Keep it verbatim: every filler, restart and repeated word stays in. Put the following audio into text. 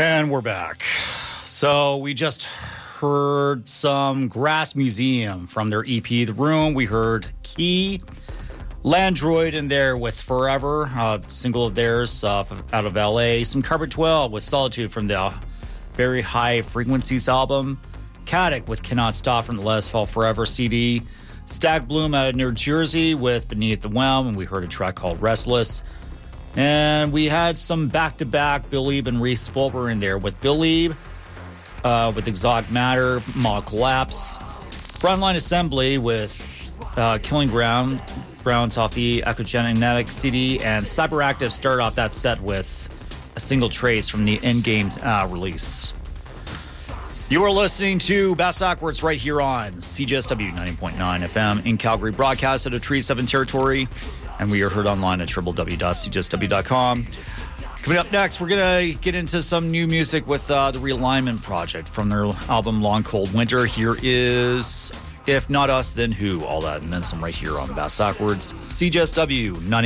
And we're back. So we just heard some Grass Museum from their E P, The Room. We heard Key, Landroid in there with Forever, a single of theirs uh, out of L A. Some Carbon twelve with Solitude from the Very High Frequencies album. Caddick with Cannot Stop from the Let Us Fall Forever C D. Stag Bloom out of New Jersey with Beneath the Whelm, and we heard a track called Restless. And we had some back-to-back Bill Ebe and Reese Fulber in there with Bill Ebe, uh, with Exotic Matter, Mock Collapse, Frontline Assembly with uh, Killing Ground, Grounds off the Echogenetic C D, and Cyberactive started off that set with a single trace from the Endgame uh, release. You are listening to Bass Backwards right here on C J S W ninety point nine F M in Calgary, broadcast out of Treaty seven territory, and we are heard online at w w w dot c j s w dot com. Coming up next, we're going to get into some new music with uh, the Realignment Project from their album Long Cold Winter. Here is If Not Us, Then Who, all that, and then some right here on Bass Backwards, C J S W ninety.